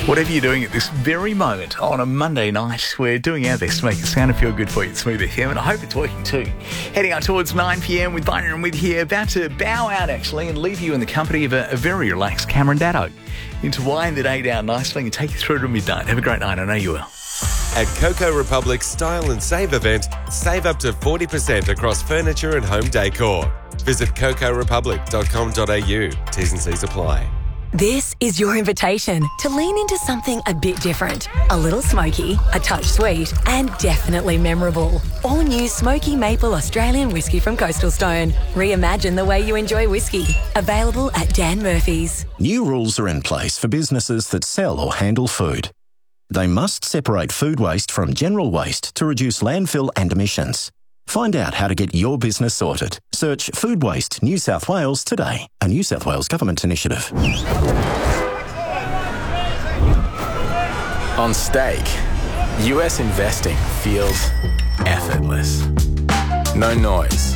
Whatever you're doing at this very moment on a Monday night, we're doing our best to make it sound and feel good for you at Smooth FM, and I hope it's working too. Heading up towards 9 p.m. with Byron and with here, about to bow out actually and leave you in the company of a very relaxed Cameron Daddo. To wind the day down nicely and take you through to midnight. Have a great night, I know you will. At Coco Republic's Style and Save event, save up to 40% across furniture and home decor. Visit cocorepublic.com.au. T's and C's apply. This is your invitation to lean into something a bit different. A little smoky, a touch sweet, and definitely memorable. All new Smoky Maple Australian whiskey from Coastal Stone. Reimagine the way you enjoy whiskey. Available at Dan Murphy's. New rules are in place for businesses that sell or handle food. They must separate food waste from general waste to reduce landfill and emissions. Find out how to get your business sorted. Search Food Waste New South Wales today, a New South Wales government initiative. On stake, US investing feels effortless. No noise,